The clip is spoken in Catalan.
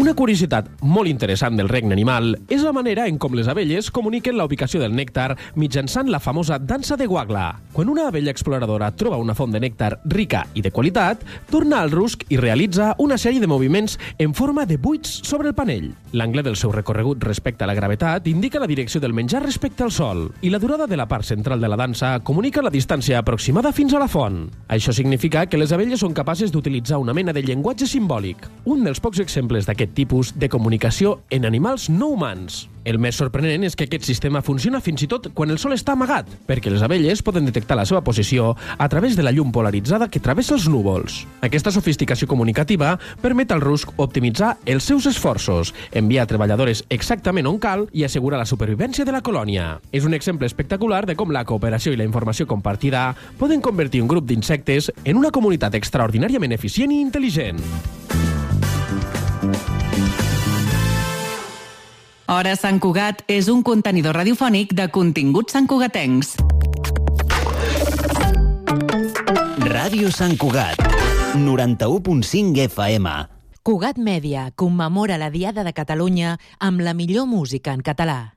Una curiositat molt interessant del regne animal és la manera en com les abelles comuniquen la ubicació del nèctar mitjançant la famosa dansa de Wagla. Quan una abella exploradora troba una font de nèctar rica i de qualitat, torna al rusc i realitza una sèrie de moviments en forma de buits sobre el panell. L'angle del seu recorregut respecte a la gravetat indica la direcció del menjar respecte al sol i la durada de la part central de la dansa comunica la distància aproximada fins a la font. Això significa que les abelles són capaces d'utilitzar una mena de llenguatge simbòlic, un dels pocs exemples d'aquest tipus de comunicació en animals no humans. El més sorprenent és que aquest sistema funciona fins i tot quan el sol està amagat, perquè les abelles poden detectar la seva posició a través de la llum polaritzada que travessa els núvols. Aquesta sofisticació comunicativa permet al rusc optimitzar els seus esforços, enviar treballadores exactament on cal i assegurar la supervivència de la colònia. És un exemple espectacular de com la cooperació i la informació compartida poden convertir un grup d'insectes en una comunitat extraordinàriament eficient i intel·ligent. Hora Sant Cugat és un contenidor radiofònic de continguts santcugatencs. Ràdio Sant Cugat, 91.5 FM. Cugat Mèdia commemora la Diada de Catalunya amb la millor música en català.